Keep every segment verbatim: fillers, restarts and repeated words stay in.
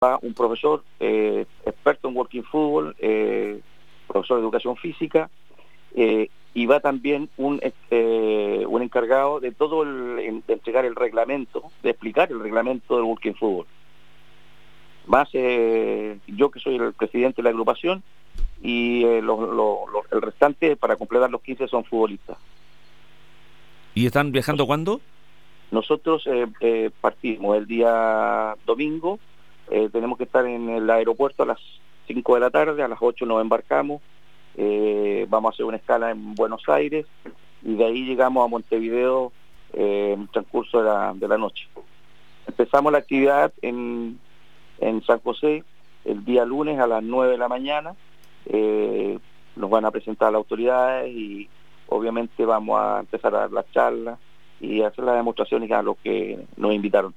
va un profesor eh, experto en walking fútbol, eh, profesor de educación física, eh, y va también un, eh, un encargado de todo el, de entregar el reglamento, de explicar el reglamento del walking fútbol. Más eh, yo que soy el presidente de la agrupación, y eh, lo, lo, lo, el restante, para completar los quince, son futbolistas. ¿Y están viajando cuándo? Nosotros eh, eh, partimos el día domingo, eh, tenemos que estar en el aeropuerto a las cinco de la tarde, a las ocho nos embarcamos, eh, vamos a hacer una escala en Buenos Aires y de ahí llegamos a Montevideo eh, en el transcurso de la, de la noche. Empezamos la actividad en, en San José el día lunes a las nueve de la mañana, eh, nos van a presentar las autoridades y obviamente vamos a empezar a dar las charlas y hacer las demostraciones a los que nos invitaron.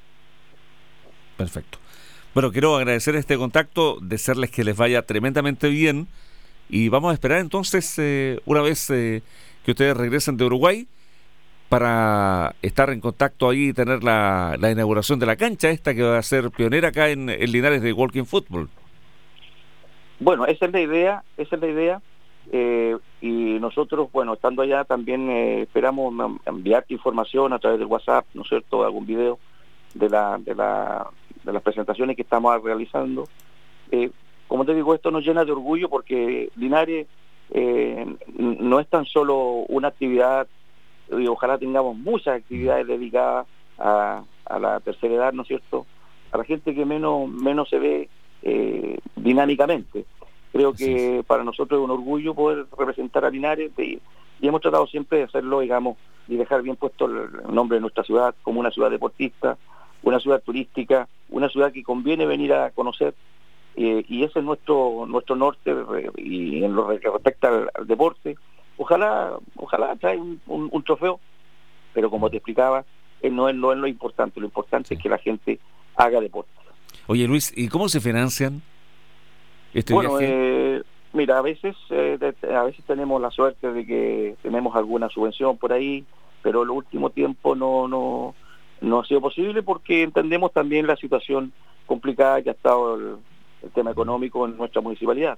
Perfecto. Bueno, quiero agradecer este contacto, desearles que les vaya tremendamente bien y vamos a esperar entonces eh, una vez eh, que ustedes regresen de Uruguay para estar en contacto ahí y tener la, la inauguración de la cancha esta que va a ser pionera acá en, en Linares de Walking Football. Bueno, esa es la idea, esa es la idea. Eh, y nosotros, bueno, estando allá también eh, esperamos enviarte información a través del WhatsApp, ¿no es cierto?, algún video de la de la de las presentaciones que estamos realizando. Eh, como te digo, esto nos llena de orgullo porque Linares eh, no es tan solo una actividad, y ojalá tengamos muchas actividades dedicadas a, a la tercera edad, ¿no es cierto?, a la gente que menos, menos se ve eh, dinámicamente. Creo que sí, para nosotros es un orgullo poder representar a Linares y, y hemos tratado siempre de hacerlo, digamos, y dejar bien puesto el nombre de nuestra ciudad como una ciudad deportista, una ciudad turística, una ciudad que conviene venir a conocer, eh, y ese es nuestro nuestro norte. Y en lo que respecta al, al deporte, ojalá ojalá trae un, un, un trofeo, pero como te explicaba, eh, no, es, no es lo importante, lo importante sí. es que la gente haga deporte. Oye, Luis, ¿y cómo se financian este bueno, viaje? Eh, mira, a veces eh, de, a veces tenemos la suerte de que tenemos alguna subvención por ahí, pero en el último tiempo no no no ha sido posible porque entendemos también la situación complicada que ha estado el, el tema económico en nuestra municipalidad.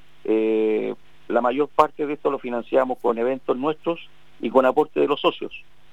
Eh, la mayor parte de esto lo financiamos con eventos nuestros y con aporte de los socios,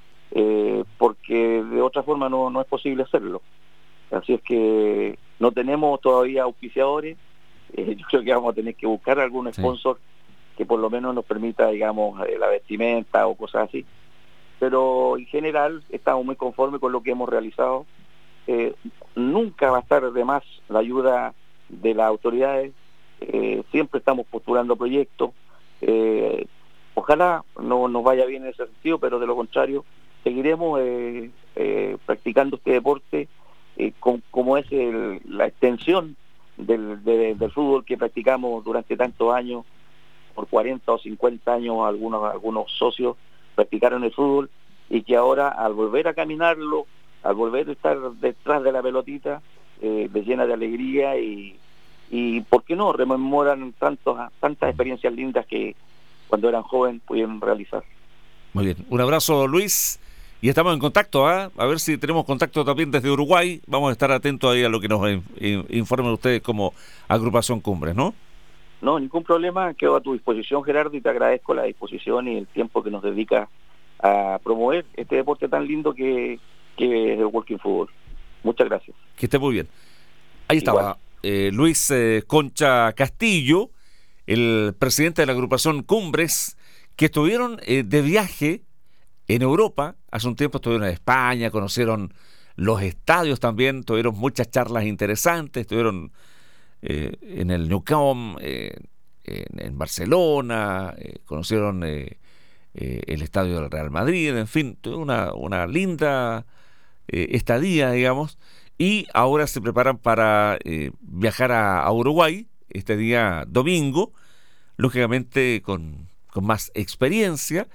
eh, porque de otra forma no, no es posible hacerlo. Así es que no tenemos todavía auspiciadores. Eh, yo creo que vamos a tener que buscar algún sponsor sí. que por lo menos nos permita, digamos, eh, la vestimenta o cosas así. Pero en general estamos muy conformes con lo que hemos realizado. Eh, nunca va a estar de más la ayuda de las autoridades. Eh, siempre estamos postulando proyectos. Eh, ojalá no nos vaya bien en ese sentido, pero de lo contrario seguiremos eh, eh, practicando este deporte eh, con, como es el, la extensión Del, de, del fútbol que practicamos durante tantos años. Por cuarenta o cincuenta años algunos algunos socios practicaron el fútbol y que ahora al volver a caminarlo, al volver a estar detrás de la pelotita, eh, les llena de alegría y, y ¿por qué no?, rememoran tantos, tantas experiencias lindas que cuando eran jóvenes pudieron realizar. Muy bien, un abrazo, Luis. Y estamos en contacto, ¿eh? A ver si tenemos contacto también desde Uruguay. Vamos a estar atentos ahí a lo que nos eh, informen ustedes como agrupación Cumbres, ¿no? No, ningún problema. Quedo a tu disposición, Gerardo, y te agradezco la disposición y el tiempo que nos dedica a promover este deporte tan lindo que, que es el walking fútbol. Muchas gracias. Que esté muy bien. Ahí estaba eh, Luis eh, Concha Castillo, el presidente de la agrupación Cumbres, que estuvieron eh, de viaje en Europa. Hace un tiempo estuvieron en España, conocieron los estadios también, tuvieron muchas charlas interesantes, estuvieron eh, en el Nou Camp, eh, en, en Barcelona, eh, conocieron eh, eh, el estadio del Real Madrid, en fin, tuvieron una, una linda eh, estadía, digamos, y ahora se preparan para eh, viajar a, a Uruguay este día domingo, lógicamente con, con más experiencia,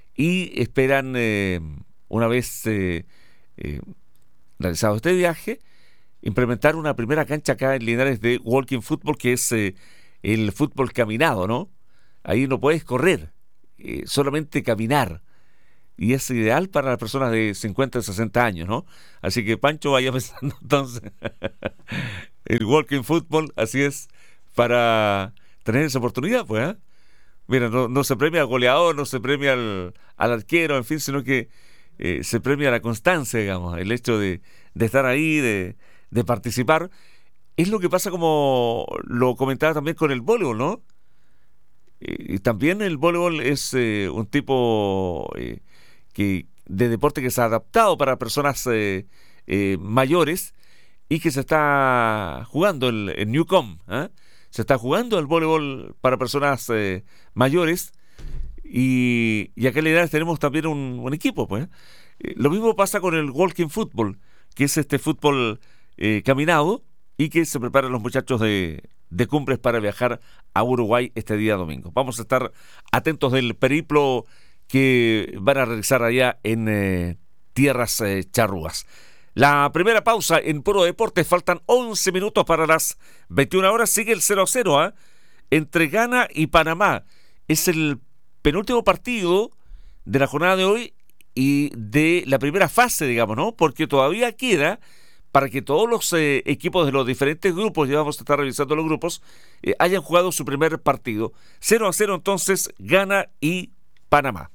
y esperan, eh, una vez eh, eh, realizado este viaje, implementar una primera cancha acá en Linares de walking fútbol, que es eh, el fútbol caminado, ¿no? Ahí no puedes correr, eh, solamente caminar. Y es ideal para las personas de cincuenta, sesenta años, ¿no? Así que Pancho vaya pensando entonces el walking football, así es, para tener esa oportunidad, pues, ¿eh? Mira, no, no se premia al goleador, no se premia al, al arquero, en fin, sino que eh, se premia la constancia, digamos, el hecho de, de estar ahí, de, de participar. Es lo que pasa, como lo comentaba también con el voleibol, ¿no? Y, y también el voleibol es eh, un tipo eh, que, de deporte que se ha adaptado para personas eh, eh, mayores y que se está jugando el, el Newcom, ¿eh? Se está jugando el voleibol para personas eh, mayores y, y acá en Linares tenemos también un, un equipo, pues. Eh, lo mismo pasa con el walking football, que es este fútbol eh, caminado y que se preparan los muchachos de, de Cumbres para viajar a Uruguay este día domingo. Vamos a estar atentos del periplo que van a realizar allá en eh, tierras eh, charrúas. La primera pausa en Puro Deportes, faltan once minutos para las veintiuna horas, sigue el cero a cero ¿eh? entre Ghana y Panamá. Es el penúltimo partido de la jornada de hoy y de la primera fase, digamos, ¿no? Porque todavía queda para que todos los eh, equipos de los diferentes grupos, ya vamos a estar revisando los grupos, eh, hayan jugado su primer partido. cero a cero entonces, Ghana y Panamá.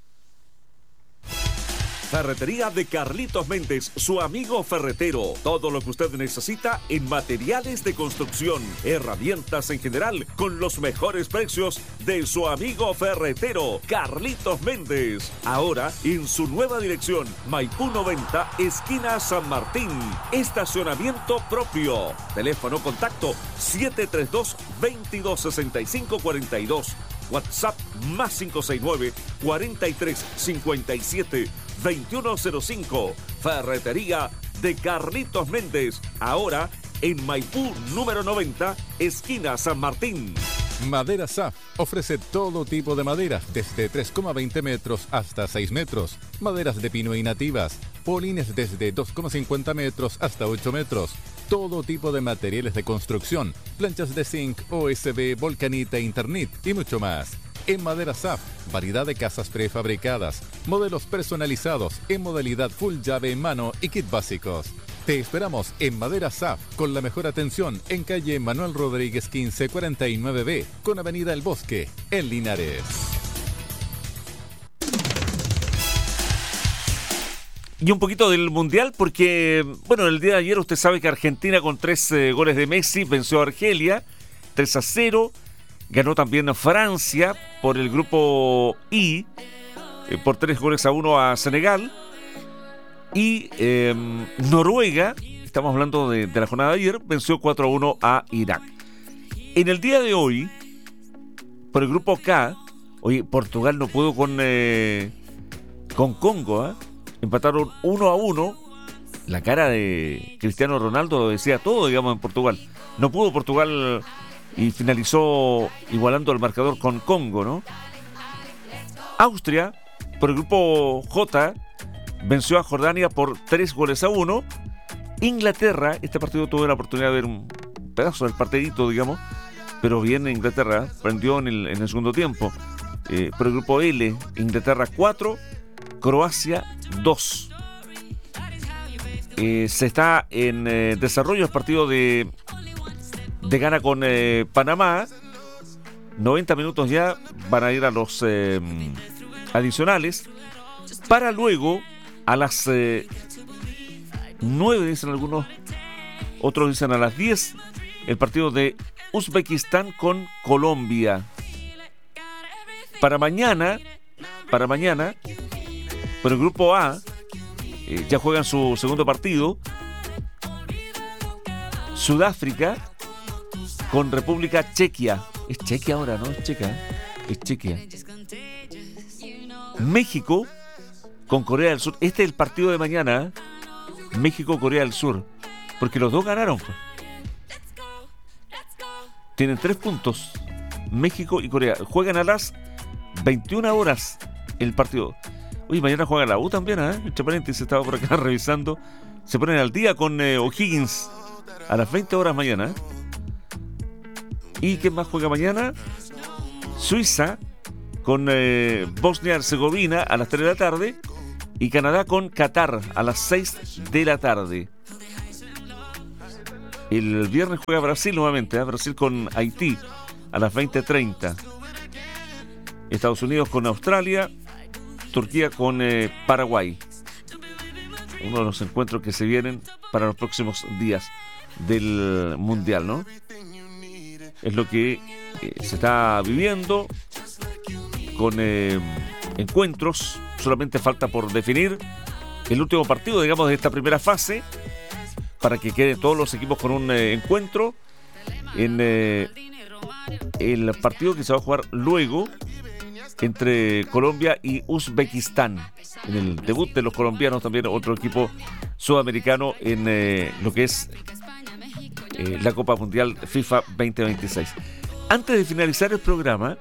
Ferretería de Carlitos Méndez, su amigo ferretero. Todo lo que usted necesita en materiales de construcción, herramientas en general, con los mejores precios de su amigo ferretero, Carlitos Méndez. Ahora en su nueva dirección, Maipú noventa, esquina San Martín. Estacionamiento propio. Teléfono contacto siete tres dos, veintidós sesenta y cinco cuarenta y dos. WhatsApp más cinco seis nueve, cuarenta y tres cincuenta y siete, veintiuno cero cinco. Ferretería de Carlitos Méndez. Ahora en Maipú número noventa, esquina San Martín. Madera S A F ofrece todo tipo de maderas, desde tres coma veinte metros hasta seis metros. Maderas de pino y nativas. Polines desde dos coma cincuenta metros hasta ocho metros. Todo tipo de materiales de construcción. Planchas de zinc, O S B, volcanita, Internet y mucho más. En Madera S A F, variedad de casas prefabricadas, modelos personalizados en modalidad full llave en mano y kit básicos. Te esperamos en Madera S A F con la mejor atención en calle Manuel Rodríguez quince cuarenta y nueve B con avenida El Bosque, en Linares. Y un poquito del Mundial, porque, bueno, el día de ayer usted sabe que Argentina con tres eh, goles de Messi venció a Argelia, tres a cero. Ganó también a Francia por el grupo I, eh, por tres goles a uno a Senegal. Y eh, Noruega, estamos hablando de, de la jornada de ayer, venció cuatro a uno a Irak. En el día de hoy, por el grupo K, oye, Portugal no pudo con, eh, con Congo, ¿eh? Empataron uno a uno. La cara de Cristiano Ronaldo lo decía todo, digamos, en Portugal. No pudo Portugal y finalizó igualando el marcador con Congo, ¿no? Austria, por el grupo J, venció a Jordania por tres goles a uno. Inglaterra, este partido tuve la oportunidad de ver un pedazo del partidito, digamos, pero bien Inglaterra, prendió en el, en el segundo tiempo. Eh, por el grupo L, Inglaterra cuatro, Croacia dos. Eh, se está en eh, desarrollo el partido de, de Ghana con eh, Panamá. noventa minutos ya, van a ir a los eh, adicionales. Para luego, a las eh, nueve, dicen algunos, otros dicen a las diez, el partido de Uzbekistán con Colombia. Para mañana, para mañana, por el grupo A, eh, ya juegan su segundo partido. Sudáfrica con República Chequia. Es Chequia ahora, ¿no? Es Checa, ¿eh? Es Chequia. México con Corea del Sur. Este es el partido de mañana, ¿eh? México-Corea del Sur. Porque los dos ganaron. Tienen tres puntos. México y Corea. Juegan a las veintiuna horas el partido. Uy, mañana juega la U también, ¿eh? Entre paréntesis, estaba por acá revisando. Se ponen al día con eh, O'Higgins a las veinte horas mañana. ¿Y qué más juega mañana? Suiza con eh, Bosnia-Herzegovina a las tres de la tarde. Y Canadá con Qatar a las seis de la tarde. el viernes juega Brasil nuevamente, ¿eh? Brasil con Haití a las veinte treinta. Estados Unidos con Australia, Turquía con eh, Paraguay. Uno de los encuentros que se vienen para los próximos días del Mundial, ¿no? Es lo que eh, se está viviendo con eh, encuentros. Solamente falta por definir el último partido, digamos, de esta primera fase, para que queden todos los equipos con un eh, encuentro en eh, el partido que se va a jugar luego entre Colombia y Uzbekistán. En el debut de los colombianos, también otro equipo sudamericano en eh, lo que es eh, la Copa Mundial FIFA veinte veintiséis. Antes de finalizar el programa,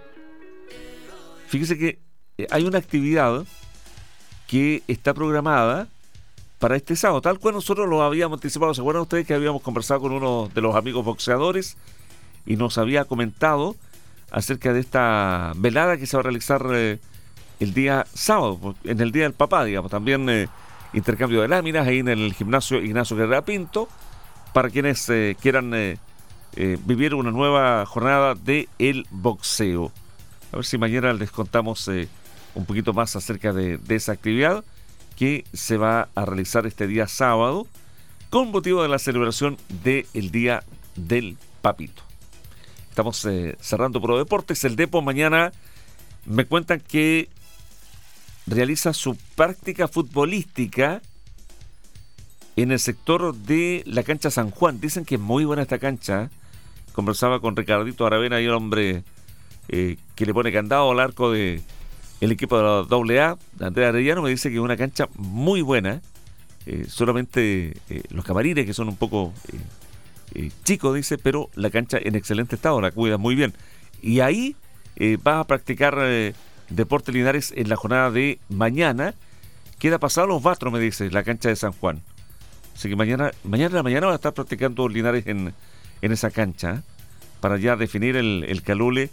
fíjese que eh, hay una actividad que está programada para este sábado, tal cual nosotros lo habíamos anticipado. ¿Se acuerdan ustedes que habíamos conversado con uno de los amigos boxeadores y nos había comentado acerca de esta velada que se va a realizar eh, el día sábado, en el Día del Papá, digamos? También eh, intercambio de láminas ahí en el gimnasio Ignacio Guerrera Pinto, para quienes eh, quieran eh, eh, vivir una nueva jornada de el boxeo. A ver si mañana les contamos eh, un poquito más acerca de, de esa actividad que se va a realizar este día sábado con motivo de la celebración del Día del Papito. Estamos eh, cerrando Pro Deportes. El Depo mañana me cuentan que realiza su práctica futbolística en el sector de la cancha San Juan. Dicen que es muy buena esta cancha. Conversaba con Ricardito Aravena, y el hombre eh, que le pone candado al arco de el equipo de la doble A, Andrea Arellano, me dice que es una cancha muy buena. Eh, solamente eh, los camarines que son un poco eh, eh, chicos, dice, pero la cancha en excelente estado, la cuida muy bien. Y ahí eh, vas a practicar eh, deporte Linares en la jornada de mañana. Queda pasado los Batros, me dice, la cancha de San Juan. Así que mañana, mañana en la mañana va a estar practicando Linares en, en esa cancha, ¿eh? Para ya definir el, el Calule,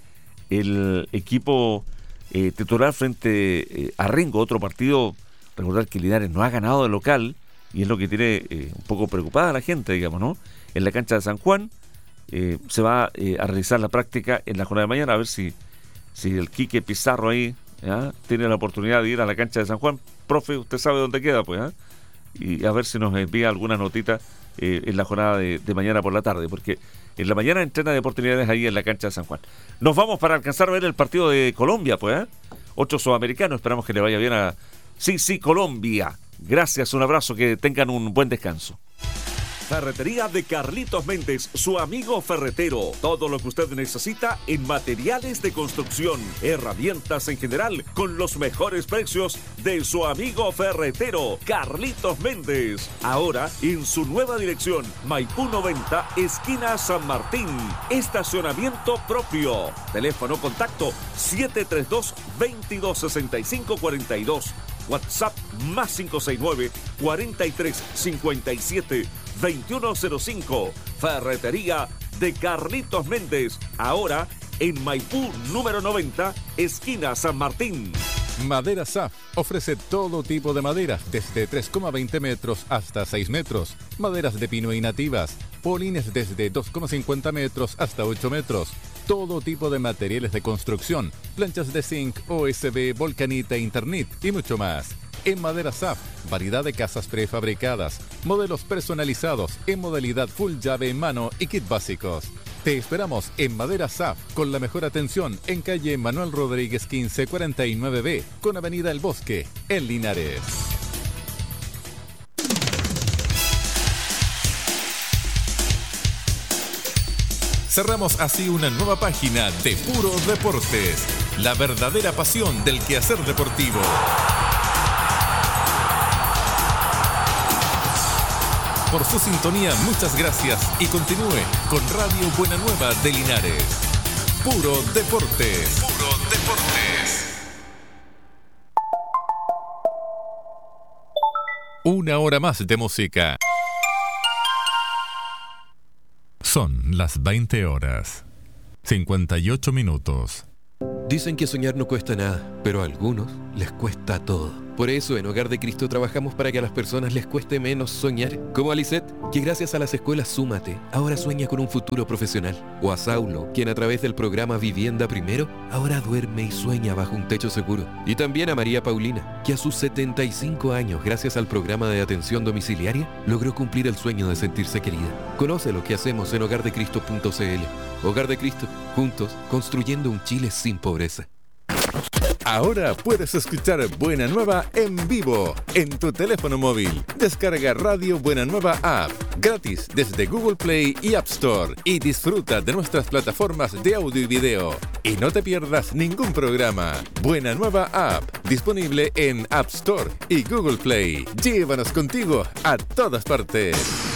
el equipo eh, titular frente eh, a Rengo, otro partido. Recordar que Linares no ha ganado de local y es lo que tiene eh, un poco preocupada a la gente, digamos, ¿no? En la cancha de San Juan eh, se va eh, a realizar la práctica en la jornada de mañana, a ver si, si el Quique Pizarro ahí ¿ya? tiene la oportunidad de ir a la cancha de San Juan. Profe, usted sabe dónde queda, pues, ¿eh? Y a ver si nos envía alguna notita eh, en la jornada de, de mañana por la tarde, porque en la mañana entrena de oportunidades ahí en la cancha de San Juan. Nos vamos para alcanzar a ver el partido de Colombia, pues, ¿eh? Otro sudamericano, esperamos que le vaya bien a Sí, sí, Colombia. Gracias, un abrazo, que tengan un buen descanso. Ferretería de Carlitos Méndez, su amigo ferretero. Todo lo que usted necesita en materiales de construcción, herramientas en general, con los mejores precios de su amigo ferretero, Carlitos Méndez. Ahora en su nueva dirección, Maipú noventa, esquina San Martín. Estacionamiento propio. Teléfono contacto siete tres dos, veintidós sesenta y cinco cuarenta y dos. WhatsApp más cinco seis nueve, cuarenta y tres cincuenta y siete, veintiuno cero cinco. Ferretería de Carlitos Méndez. Ahora en Maipú número noventa, esquina San Martín. Madera S A F ofrece todo tipo de maderas, desde tres coma veinte metros hasta seis metros. Maderas de pino y nativas. Polines desde dos coma cincuenta metros hasta ocho metros. Todo tipo de materiales de construcción. Planchas de zinc, O S B, volcanita, Internet y mucho más. En Madera S A F, variedad de casas prefabricadas, modelos personalizados en modalidad full llave en mano y kit básicos. Te esperamos en Madera S A F con la mejor atención en calle Manuel Rodríguez quince cuarenta y nueve B con avenida El Bosque en Linares. Cerramos así una nueva página de Puro Deportes, la verdadera pasión del quehacer deportivo. Por su sintonía, muchas gracias y continúe con Radio Buena Nueva de Linares. Puro Deportes. Puro Deportes. Una hora más de música. Son las veinte horas, cincuenta y ocho minutos. Dicen que soñar no cuesta nada, pero a algunos les cuesta todo. Por eso en Hogar de Cristo trabajamos para que a las personas les cueste menos soñar. Como a Lisette, que gracias a las escuelas Súmate, ahora sueña con un futuro profesional. O a Saulo, quien a través del programa Vivienda Primero, ahora duerme y sueña bajo un techo seguro. Y también a María Paulina, que a sus setenta y cinco años, gracias al programa de atención domiciliaria, logró cumplir el sueño de sentirse querida. Conoce lo que hacemos en hogar de cristo punto c l. Hogar de Cristo, juntos, construyendo un Chile sin pobreza. Ahora puedes escuchar Buena Nueva en vivo en tu teléfono móvil. Descarga Radio Buena Nueva App gratis desde Google Play y App Store y disfruta de nuestras plataformas de audio y video. Y no te pierdas ningún programa. Buena Nueva App, disponible en App Store y Google Play. Llévanos contigo a todas partes.